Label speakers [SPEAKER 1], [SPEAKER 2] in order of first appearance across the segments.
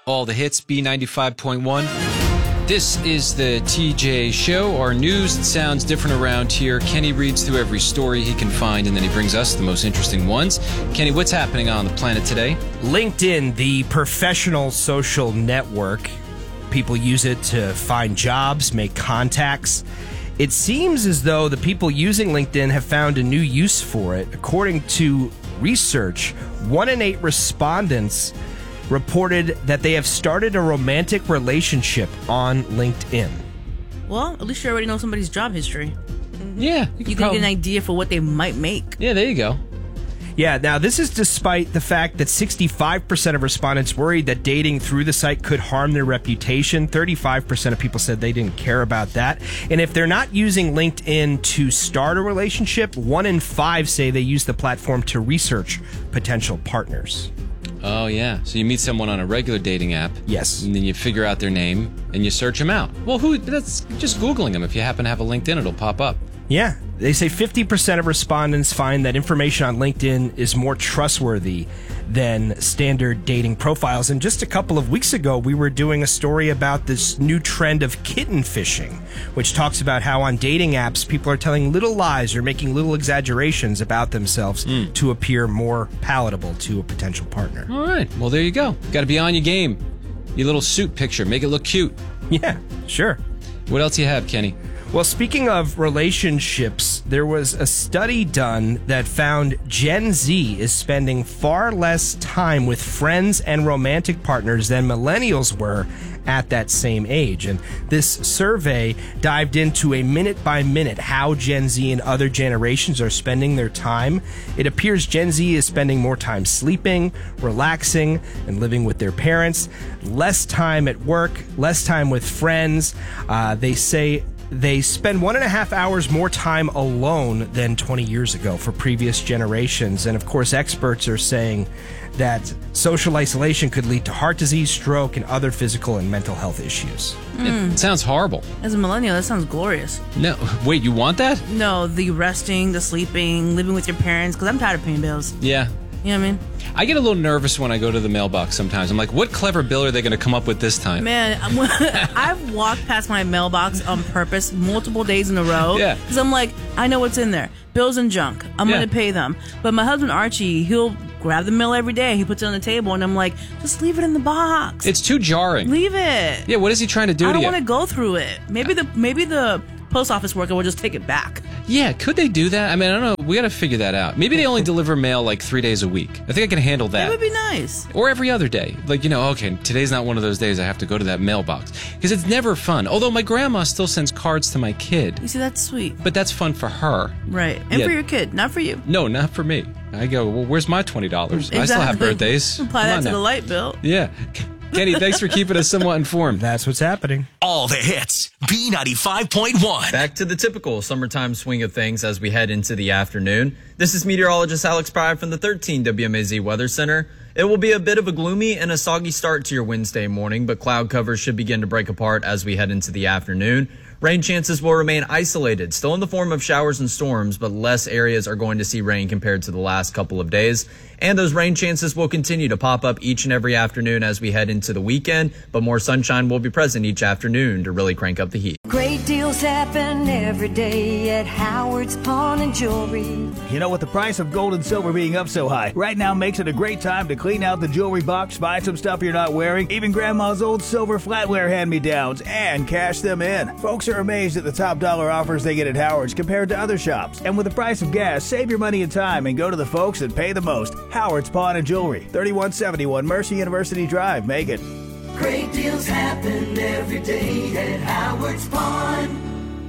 [SPEAKER 1] All the hits, B95.1. This is the TJ Show, our news that sounds different around here. Kenny reads through every story he can find, and then he brings us the most interesting ones. Kenny, what's happening on the planet today?
[SPEAKER 2] LinkedIn, the professional social network. People use it to find jobs, make contacts. It seems as though the people using LinkedIn have found a new use for it. According to research, 1 in 8 respondents reported that they have started a romantic relationship on LinkedIn.
[SPEAKER 3] Well, at least you already know somebody's job history.
[SPEAKER 1] Yeah.
[SPEAKER 3] You can get an idea for what they might make.
[SPEAKER 1] Yeah, there you go.
[SPEAKER 2] Yeah, now this is despite the fact that 65% of respondents worried that dating through the site could harm their reputation. 35% of people said they didn't care about that. And if they're not using LinkedIn to start a relationship, 1 in 5 say they use the platform to research potential partners.
[SPEAKER 1] Oh, yeah. So you meet someone on a regular dating app.
[SPEAKER 2] Yes.
[SPEAKER 1] And then you figure out their name and you search them out. Well, that's just Googling them. If you happen to have a LinkedIn, it'll pop up.
[SPEAKER 2] Yeah. They say 50% of respondents find that information on LinkedIn is more trustworthy than standard dating profiles. And just a couple of weeks ago, we were doing a story about this new trend of kitten fishing, which talks about how on dating apps, people are telling little lies or making little exaggerations about themselves to appear more palatable to a potential partner.
[SPEAKER 1] All right. Well, there you go. Got to be on your game. Your little suit picture. Make it look cute.
[SPEAKER 2] Yeah, sure.
[SPEAKER 1] What else you have, Kenny?
[SPEAKER 2] Well, speaking of relationships, there was a study done that found Gen Z is spending far less time with friends and romantic partners than millennials were at that same age. And this survey dived into a minute by minute how Gen Z and other generations are spending their time. It appears Gen Z is spending more time sleeping, relaxing, and living with their parents, less time at work, less time with friends. They say they spend 1.5 hours more time alone than 20 years ago for previous generations. And of course, experts are saying that social isolation could lead to heart disease, stroke, and other physical and mental health issues.
[SPEAKER 1] It sounds horrible.
[SPEAKER 3] As a millennial, that sounds glorious.
[SPEAKER 1] No, wait, you want that?
[SPEAKER 3] No, the resting, the sleeping, living with your parents, because I'm tired of paying bills.
[SPEAKER 1] Yeah.
[SPEAKER 3] You know what I mean?
[SPEAKER 1] I get a little nervous when I go to the mailbox sometimes. I'm like, what clever bill are they going to come up with this time?
[SPEAKER 3] Man, I've walked past my mailbox on purpose multiple days in a row.
[SPEAKER 1] Yeah.
[SPEAKER 3] Because I'm like, I know what's in there. Bills and junk. I'm going to pay them. But my husband, Archie, he'll grab the mail every day. He puts it on the table, and I'm like, just leave it in the box.
[SPEAKER 1] It's too jarring.
[SPEAKER 3] Leave it.
[SPEAKER 1] Yeah, what is he trying to do to you?
[SPEAKER 3] I don't want to go through it. Maybe the post office worker will just take it back.
[SPEAKER 1] Yeah, could they do that? I mean, I don't know. We got to figure that out. Maybe they only deliver mail like 3 days a week. I think I can handle that.
[SPEAKER 3] That would be nice.
[SPEAKER 1] Or every other day. Like, okay, today's not one of those days I have to go to that mailbox. Because it's never fun. Although my grandma still sends cards to my kid.
[SPEAKER 3] You see, that's sweet.
[SPEAKER 1] But that's fun for her.
[SPEAKER 3] Right. And for your kid, not for you.
[SPEAKER 1] No, not for me. I go, well, where's my $20? Exactly. I still have birthdays.
[SPEAKER 3] Apply that to the light bill.
[SPEAKER 1] Yeah. Kenny, thanks for keeping us somewhat informed.
[SPEAKER 2] That's what's happening.
[SPEAKER 4] All the hits. B95.1.
[SPEAKER 5] Back to the typical summertime swing of things as we head into the afternoon. This is meteorologist Alex Pryor from the 13 WMAZ Weather Center. It will be a bit of a gloomy and a soggy start to your Wednesday morning, but cloud cover should begin to break apart as we head into the afternoon. Rain chances will remain isolated, still in the form of showers and storms, but less areas are going to see rain compared to the last couple of days. And those rain chances will continue to pop up each and every afternoon as we head into the weekend, but more sunshine will be present each afternoon to really crank up the heat.
[SPEAKER 6] Great deals happen every day at Howard's Pawn and Jewelry.
[SPEAKER 7] You know, with the price of gold and silver being up so high, right now makes it a great time to clean out the jewelry box, buy some stuff you're not wearing, even grandma's old silver flatware hand-me-downs, and cash them in. Folks are amazed at the top dollar offers they get at Howard's compared to other shops. And with the price of gas, save your money and time and go to the folks that pay the most. Howard's Pawn and Jewelry, 3171 Mercy University Drive, Macon.
[SPEAKER 6] Great deals happen every day at Howard's Pawn.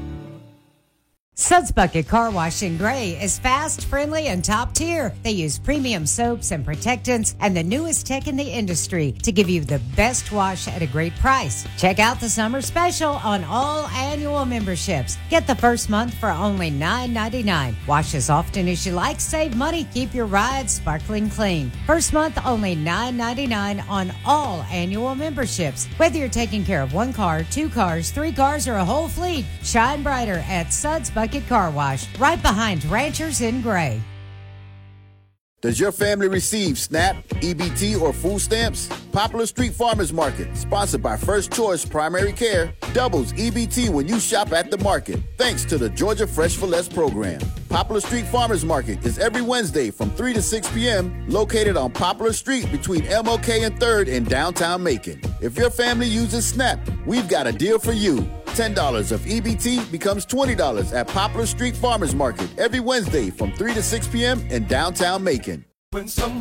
[SPEAKER 8] Suds Bucket Car Wash in Gray is fast, friendly, and top tier. They use premium soaps and protectants and the newest tech in the industry to give you the best wash at a great price. Check out the summer special on all annual memberships. Get the first month for only $9.99. Wash as often as you like, save money, keep your ride sparkling clean. First month only $9.99 on all annual memberships. Whether you're taking care of 1 car, 2 cars, 3 cars, or a whole fleet, shine brighter at Suds Bucket Car Wash, right behind Ranchers in Gray.
[SPEAKER 9] Does your family receive SNAP, EBT, or food stamps? Poplar Street Farmers Market, sponsored by First Choice Primary Care, doubles EBT when you shop at the market, thanks to the Georgia Fresh for Less program. Poplar Street Farmers Market is every Wednesday from 3 to 6 p.m., located on Poplar Street between MLK and 3rd in downtown Macon. If your family uses SNAP, we've got a deal for you. $10 of EBT becomes $20 at Poplar Street Farmers Market every Wednesday from 3 to 6 p.m. in downtown Macon.